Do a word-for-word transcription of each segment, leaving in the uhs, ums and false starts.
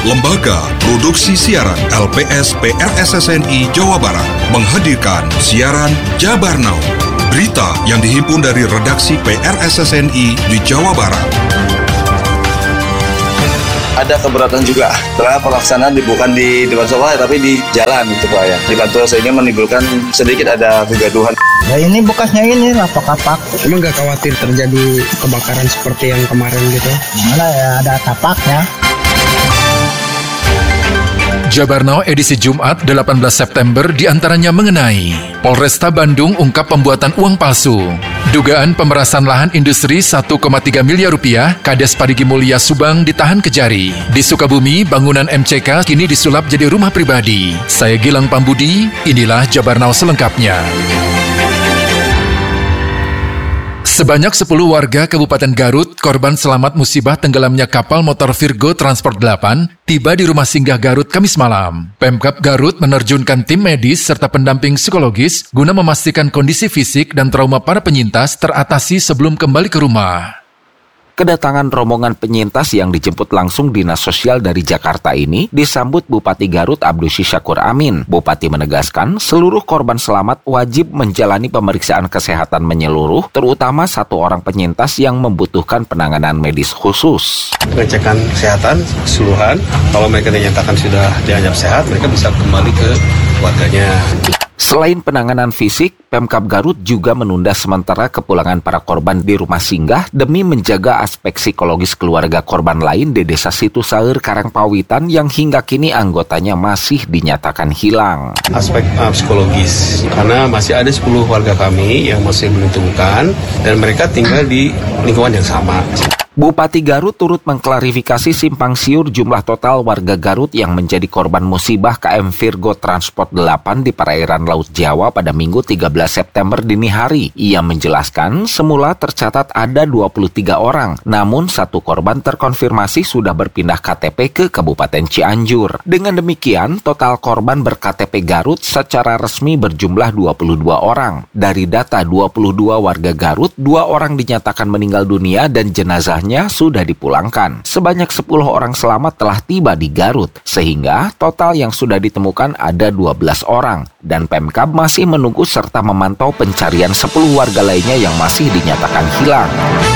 Lembaga Produksi Siaran L P S P R S S N I Jawa Barat menghadirkan siaran Jabar Now. Berita yang dihimpun dari redaksi P R S S N I di Jawa Barat. Ada keberatan juga setelah pelaksanaan bukan di depan sekolah tapi di jalan gitu Pak ya. Di kantor sehingga menimbulkan sedikit ada kegaduhan. Ya ini bekasnya ini lapak-lapak. Emang nggak khawatir terjadi kebakaran seperti yang kemarin gitu? Mana ya ada tapaknya. Jabar Now edisi Jumat delapan belas September diantaranya mengenai Polresta Bandung ungkap pembuatan uang palsu, dugaan pemerasan lahan industri satu koma tiga miliar rupiah, Kades Parigi Mulya Subang ditahan Kejari. Di Sukabumi, bangunan M C K kini disulap jadi rumah pribadi. Saya Gilang Pambudi, inilah Jabar Now selengkapnya. Sebanyak sepuluh warga Kabupaten Garut, korban selamat musibah tenggelamnya kapal motor Virgo Transport delapan, tiba di rumah singgah Garut Kamis malam. Pemkab Garut menerjunkan tim medis serta pendamping psikologis guna memastikan kondisi fisik dan trauma para penyintas teratasi sebelum kembali ke rumah. Kedatangan rombongan penyintas yang dijemput langsung Dinas Sosial dari Jakarta ini disambut Bupati Garut Abdusy Syakur Amin. Bupati menegaskan seluruh korban selamat wajib menjalani pemeriksaan kesehatan menyeluruh, terutama satu orang penyintas yang membutuhkan penanganan medis khusus. Pengecekan kesehatan keseluruhan, kalau mereka dinyatakan sudah dianggap sehat, mereka bisa kembali ke keluarganya. Selain penanganan fisik, Pemkab Garut juga menunda sementara kepulangan para korban di rumah singgah demi menjaga aspek psikologis keluarga korban lain di Desa Situsaeur Karangpawitan yang hingga kini anggotanya masih dinyatakan hilang. Aspek uh, psikologis, karena masih ada sepuluh warga kami yang masih belum ditemukan dan mereka tinggal di lingkungan yang sama. Bupati Garut turut mengklarifikasi simpang siur jumlah total warga Garut yang menjadi korban musibah K M Virgo Transport delapan di perairan Laut Jawa pada Minggu tiga belas September dini hari. Ia menjelaskan semula tercatat ada dua puluh tiga orang, namun satu korban terkonfirmasi sudah berpindah K T P ke Kabupaten Cianjur. Dengan demikian, total korban ber-K T P Garut secara resmi berjumlah dua puluh dua orang. Dari data dua puluh dua warga Garut, dua orang dinyatakan meninggal dunia dan jenazahnya sudah dipulangkan. Sebanyak sepuluh orang selamat telah tiba di Garut, sehingga total yang sudah ditemukan ada dua belas orang. Dan Pemkab masih menunggu serta memantau pencarian sepuluh warga lainnya yang masih dinyatakan hilang.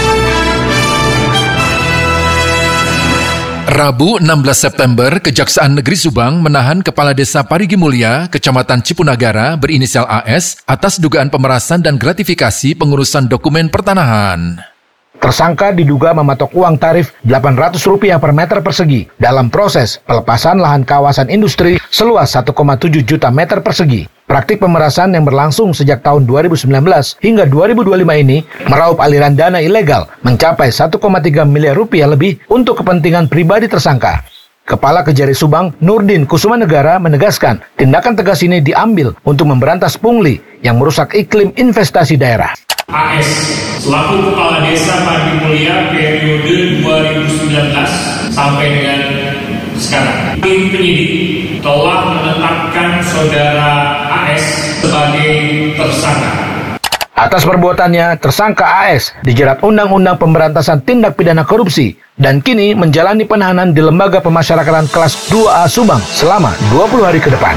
Rabu enam belas September, Kejaksaan Negeri Subang menahan Kepala Desa Parigi Mulya, Kecamatan Cipunagara, berinisial A S, atas dugaan pemerasan dan gratifikasi pengurusan dokumen pertanahan. Tersangka diduga mematok uang tarif delapan ratus rupiah per meter persegi dalam proses pelepasan lahan kawasan industri seluas satu koma tujuh juta meter persegi. Praktik pemerasan yang berlangsung sejak tahun dua ribu sembilan belas hingga dua ribu dua puluh lima ini meraup aliran dana ilegal mencapai satu koma tiga miliar rupiah lebih untuk kepentingan pribadi tersangka. Kepala Kejari Subang, Nurdin Kusumanegara menegaskan tindakan tegas ini diambil untuk memberantas pungli yang merusak iklim investasi daerah. A S selaku Kepala Desa Parigi Mulya periode dua ribu sembilan belas sampai dengan sekarang. Tim penyidik telah menetapkan saudara A S sebagai tersangka. Atas perbuatannya, tersangka A S dijerat Undang-Undang Pemberantasan Tindak Pidana Korupsi dan kini menjalani penahanan di Lembaga Pemasyarakatan Kelas dua A Subang selama dua puluh hari ke depan.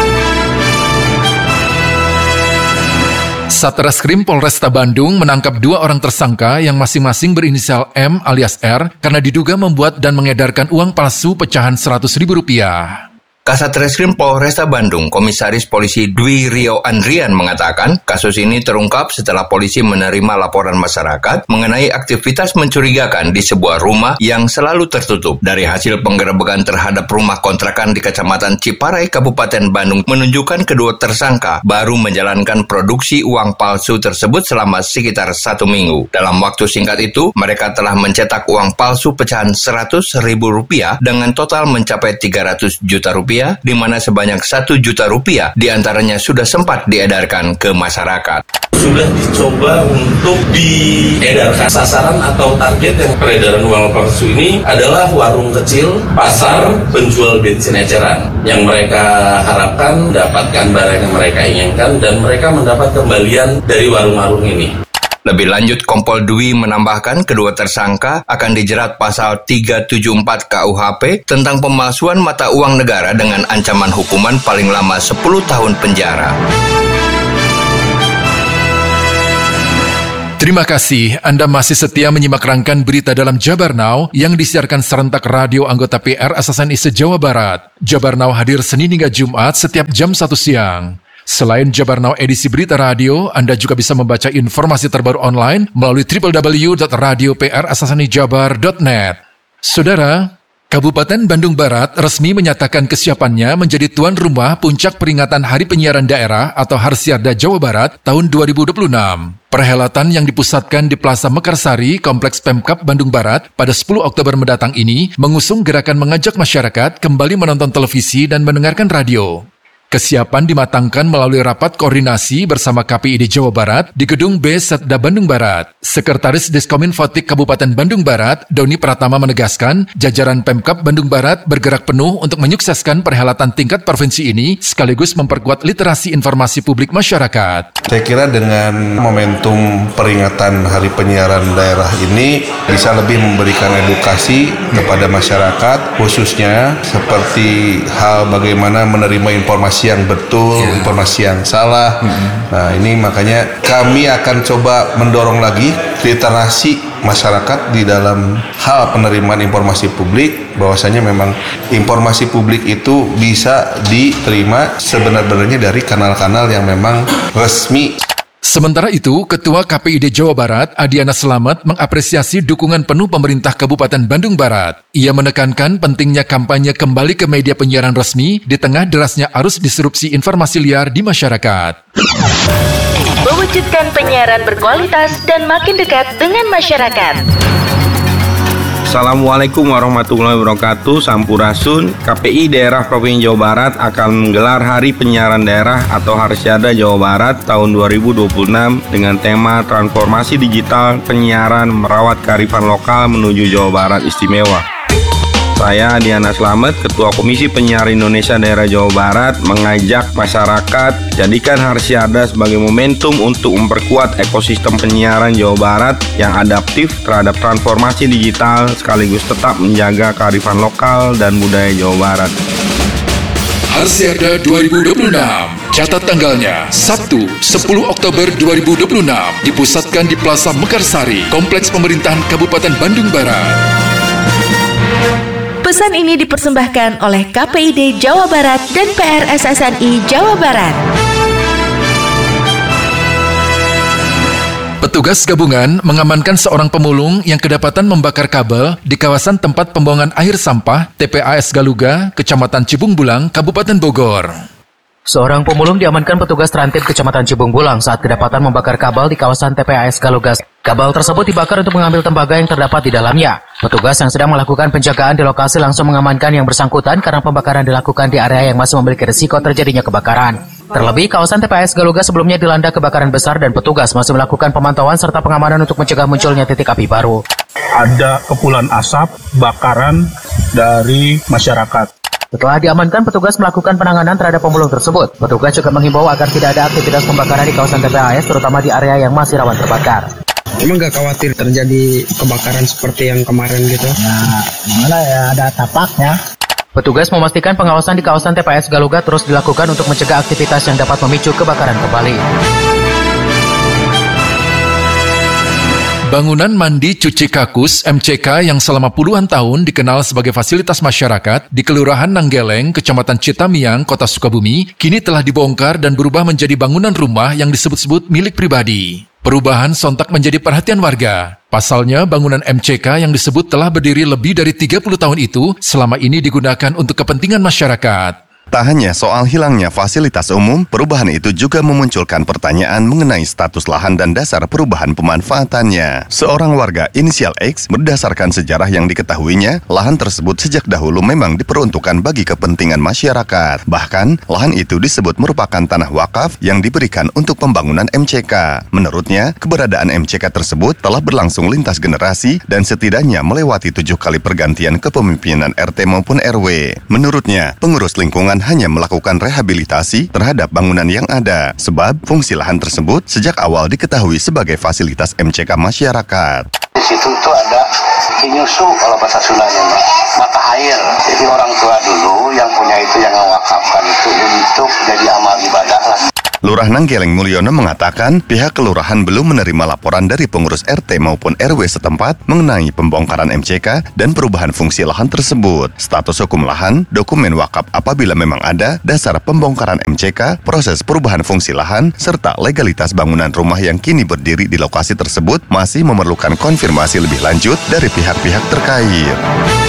Satreskrim Polresta Bandung menangkap dua orang tersangka yang masing-masing berinisial M alias R karena diduga membuat dan mengedarkan uang palsu pecahan seratus ribu rupiah. Kasat Reskrim Polresta Bandung, Komisaris Polisi Dwi Rio Andrian mengatakan kasus ini terungkap setelah polisi menerima laporan masyarakat mengenai aktivitas mencurigakan di sebuah rumah yang selalu tertutup. Dari hasil penggerebekan terhadap rumah kontrakan di Kecamatan Ciparai, Kabupaten Bandung menunjukkan kedua tersangka baru menjalankan produksi uang palsu tersebut selama sekitar satu minggu. Dalam waktu singkat itu, mereka telah mencetak uang palsu pecahan seratus ribu rupiah dengan total mencapai tiga ratus juta rupiah, di mana sebanyak satu juta rupiah diantaranya sudah sempat diedarkan ke masyarakat. Sudah dicoba untuk diedarkan. Sasaran atau target yang peredaran uang palsu ini adalah warung kecil, pasar, penjual bensin eceran yang mereka harapkan mendapatkan barang yang mereka inginkan dan mereka mendapat kembalian dari warung-warung ini. Lebih lanjut, Kompol Dwi menambahkan kedua tersangka akan dijerat pasal tiga tujuh empat K U H P tentang pemalsuan mata uang negara dengan ancaman hukuman paling lama sepuluh tahun penjara. Terima kasih Anda masih setia menyimak rangkaian berita dalam Jabar Now yang disiarkan serentak radio anggota P R S S N I se-Jawa Barat. Jabar Now hadir Senin hingga Jumat setiap jam satu siang. Selain Jabar Now edisi berita radio, Anda juga bisa membaca informasi terbaru online melalui w w w dot radio p r s s n i jabar dot net. Saudara, Kabupaten Bandung Barat resmi menyatakan kesiapannya menjadi tuan rumah puncak peringatan Hari Penyiaran Daerah atau Harsiarda Jawa Barat tahun dua ribu dua puluh enam. Perhelatan yang dipusatkan di Plaza Mekarsari, Kompleks Pemkab Bandung Barat pada sepuluh Oktober mendatang ini mengusung gerakan mengajak masyarakat kembali menonton televisi dan mendengarkan radio. Kesiapan dimatangkan melalui rapat koordinasi bersama K P I D Jawa Barat di Gedung B Setda Bandung Barat. Sekretaris Diskominfotik Kabupaten Bandung Barat, Doni Pratama menegaskan, jajaran Pemkab Bandung Barat bergerak penuh untuk menyukseskan perhelatan tingkat provinsi ini sekaligus memperkuat literasi informasi publik masyarakat. Saya kira dengan momentum peringatan Hari Penyiaran Daerah ini bisa lebih memberikan edukasi kepada masyarakat, khususnya seperti hal bagaimana menerima informasi yang betul, ya. Informasi yang salah. Mm-hmm. Nah ini makanya kami akan coba mendorong lagi literasi masyarakat di dalam hal penerimaan informasi publik, bahwasanya memang informasi publik itu bisa diterima sebenar-benarnya dari kanal-kanal yang memang resmi. Sementara itu, Ketua K P I D Jawa Barat, Adiana Slamet, mengapresiasi dukungan penuh pemerintah Kabupaten Bandung Barat. Ia menekankan pentingnya kampanye kembali ke media penyiaran resmi di tengah derasnya arus disrupsi informasi liar di masyarakat. Mewujudkan penyiaran berkualitas dan makin dekat dengan masyarakat. Assalamualaikum warahmatullahi wabarakatuh. Sampurasun. K P I Daerah Provinsi Jawa Barat akan menggelar Hari Penyiaran Daerah atau Harsiarda Jawa Barat tahun dua ribu dua puluh enam dengan tema Transformasi Digital Penyiaran Merawat Kearifan Lokal Menuju Jawa Barat Istimewa. Saya Adiana Slamet, Ketua Komisi Penyiaran Indonesia Daerah Jawa Barat, mengajak masyarakat jadikan Harsiarda sebagai momentum untuk memperkuat ekosistem penyiaran Jawa Barat yang adaptif terhadap transformasi digital sekaligus tetap menjaga kearifan lokal dan budaya Jawa Barat. Harsiarda dua ribu dua puluh enam, catat tanggalnya, Sabtu sepuluh Oktober dua ribu dua puluh enam, dipusatkan di Plaza Mekarsari, Kompleks Pemerintahan Kabupaten Bandung Barat. Pesan ini dipersembahkan oleh K P I D Jawa Barat dan P R S S N I Jawa Barat. Petugas gabungan mengamankan seorang pemulung yang kedapatan membakar kabel di kawasan tempat pembuangan air sampah T P A S Galuga, Kecamatan Cibung Bulang, Kabupaten Bogor. Seorang pemulung diamankan petugas Trantib Kecamatan Cibung Bulang saat kedapatan membakar kabel di kawasan T P A S Galuga. Kabel tersebut dibakar untuk mengambil tembaga yang terdapat di dalamnya. Petugas yang sedang melakukan penjagaan di lokasi langsung mengamankan yang bersangkutan karena pembakaran dilakukan di area yang masih memiliki risiko terjadinya kebakaran. Terlebih, kawasan T P A S Galuga sebelumnya dilanda kebakaran besar dan petugas masih melakukan pemantauan serta pengamanan untuk mencegah munculnya titik api baru. Ada kepulan asap, bakaran dari masyarakat. Setelah diamankan, petugas melakukan penanganan terhadap pemulung tersebut. Petugas juga menghimbau agar tidak ada aktivitas pembakaran di kawasan T P A S, terutama di area yang masih rawan terbakar. Emang gak khawatir terjadi kebakaran seperti yang kemarin gitu? Nah, gimana ya, ada tapaknya. Petugas memastikan pengawasan di kawasan T P A S Galuga terus dilakukan untuk mencegah aktivitas yang dapat memicu kebakaran kembali. Bangunan mandi cuci kakus M C K yang selama puluhan tahun dikenal sebagai fasilitas masyarakat di Kelurahan Nanggeleng, Kecamatan Citamiang, Kota Sukabumi, kini telah dibongkar dan berubah menjadi bangunan rumah yang disebut-sebut milik pribadi. Perubahan sontak menjadi perhatian warga. Pasalnya, bangunan M C K yang disebut telah berdiri lebih dari tiga puluh tahun itu selama ini digunakan untuk kepentingan masyarakat. Tak hanya soal hilangnya fasilitas umum, perubahan itu juga memunculkan pertanyaan mengenai status lahan dan dasar perubahan pemanfaatannya. Seorang warga inisial X berdasarkan sejarah yang diketahuinya, lahan tersebut sejak dahulu memang diperuntukkan bagi kepentingan masyarakat. Bahkan, lahan itu disebut merupakan tanah wakaf yang diberikan untuk pembangunan M C K. Menurutnya, keberadaan M C K tersebut telah berlangsung lintas generasi dan setidaknya melewati tujuh kali pergantian kepemimpinan R T maupun R W. Menurutnya, pengurus lingkungan jangan hanya melakukan rehabilitasi terhadap bangunan yang ada, sebab fungsi lahan tersebut sejak awal diketahui sebagai fasilitas M C K masyarakat. Di situ tuh ada kinyusu kalau bahasa Sundanya, Mbak. Mata air. Jadi orang tua dulu yang punya itu yang mewakafkan itu untuk jadi amal ibadah lah. Lurah Nanggeleng Mulyono mengatakan pihak kelurahan belum menerima laporan dari pengurus R T maupun R W setempat mengenai pembongkaran M C K dan perubahan fungsi lahan tersebut. Status hukum lahan, dokumen wakaf apabila memang ada, dasar pembongkaran M C K, proses perubahan fungsi lahan, serta legalitas bangunan rumah yang kini berdiri di lokasi tersebut masih memerlukan konfirmasi lebih lanjut dari pihak-pihak terkait.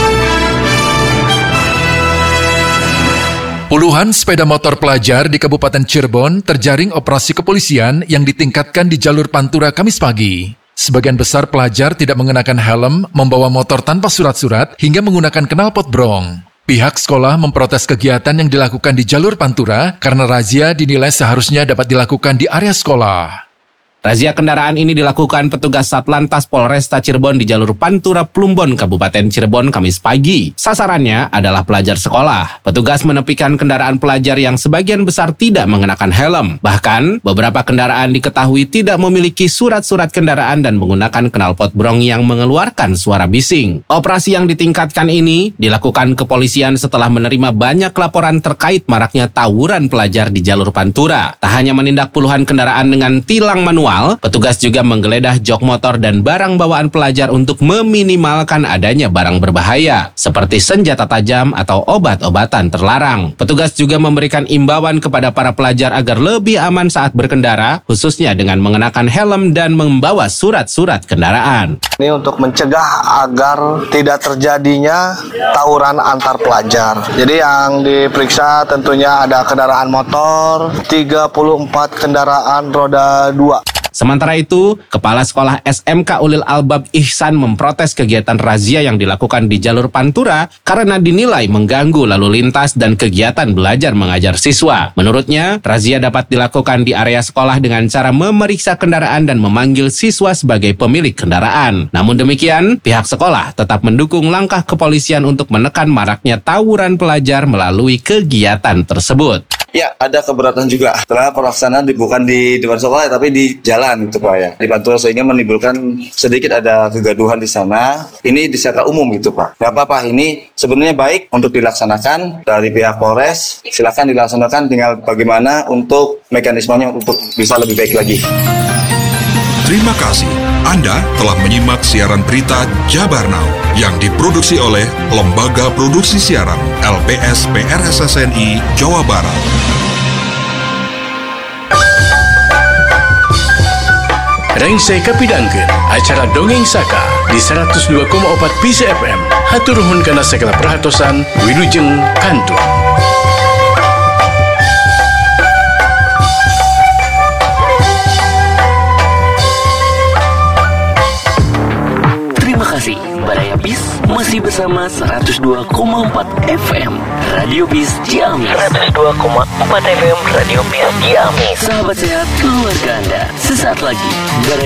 Puluhan sepeda motor pelajar di Kabupaten Cirebon terjaring operasi kepolisian yang ditingkatkan di jalur Pantura Kamis pagi. Sebagian besar pelajar tidak mengenakan helm, membawa motor tanpa surat-surat, hingga menggunakan knalpot brong. Pihak sekolah memprotes kegiatan yang dilakukan di jalur Pantura karena razia dinilai seharusnya dapat dilakukan di area sekolah. Razia kendaraan ini dilakukan petugas Satlantas Polresta Cirebon di jalur Pantura Plumbon, Kabupaten Cirebon, Kamis pagi. Sasarannya adalah pelajar sekolah. Petugas menepikan kendaraan pelajar yang sebagian besar tidak mengenakan helm. Bahkan, beberapa kendaraan diketahui tidak memiliki surat-surat kendaraan dan menggunakan knalpot brong yang mengeluarkan suara bising. Operasi yang ditingkatkan ini dilakukan kepolisian setelah menerima banyak laporan terkait maraknya tawuran pelajar di jalur Pantura. Tak hanya menindak puluhan kendaraan dengan tilang manual, petugas juga menggeledah jok motor dan barang bawaan pelajar untuk meminimalkan adanya barang berbahaya, seperti senjata tajam atau obat-obatan terlarang. Petugas juga memberikan imbauan kepada para pelajar agar lebih aman saat berkendara, khususnya dengan mengenakan helm dan membawa surat-surat kendaraan. Ini untuk mencegah agar tidak terjadinya tawuran antar pelajar. Jadi yang diperiksa tentunya ada kendaraan motor, tiga puluh empat kendaraan roda dua. Sementara itu, Kepala Sekolah S M K Ulil Albab Ihsan memprotes kegiatan razia yang dilakukan di jalur Pantura karena dinilai mengganggu lalu lintas dan kegiatan belajar mengajar siswa. Menurutnya, razia dapat dilakukan di area sekolah dengan cara memeriksa kendaraan dan memanggil siswa sebagai pemilik kendaraan. Namun demikian, pihak sekolah tetap mendukung langkah kepolisian untuk menekan maraknya tawuran pelajar melalui kegiatan tersebut. Ya, ada keberatan juga. Setelah pelaksanaan bukan di depan sekolah, tapi di jalan gitu Pak ya. Di Pantura sehingga menimbulkan sedikit ada kegaduhan di sana. Ini secara umum gitu Pak. Gak apa-apa, ini sebenarnya baik untuk dilaksanakan dari pihak Polres. Silakan dilaksanakan, tinggal bagaimana untuk mekanismenya untuk bisa lebih baik lagi. Terima kasih. Anda telah menyimak siaran berita Jabar Now yang diproduksi oleh Lembaga Produksi Siaran L P S P R S S N I Jawa Barat. Rengsai kapidangkeun acara Dongeng Saka di seratus dua koma empat P C F M. Hatur nuhun kana segala perhatosan, wilujeng kantur. Baraya Bis masih bersama seratus dua koma empat F M Radio Bis Ciamis. seratus dua koma empat F M Radio Bis Ciamis. Sahabat sehat keluarga Anda. Sesaat lagi Baraya